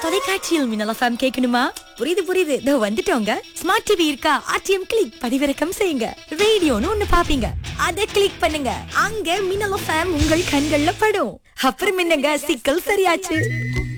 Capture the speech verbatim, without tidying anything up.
தொலைக்காட்சியில் மின்னல் எஃப்எம் கேட்கணுமா? புரியுது புரியுது, இதோ வந்துட்டோங்க. ஸ்மார்ட் டிவி இருக்கா? ஆர்டிஎம் கிளிக் பதிவிறக்கம் செய்யுங்க. ரேடியோன்னு ஒண்ணு பாப்பீங்க, அத கிளிக் பண்ணுங்க. அங்க மின்னல் எஃப்எம் உங்கள் கண்கள்ல படும். அப்புறம் என்னங்க, சிக்கல் சரியாச்சு.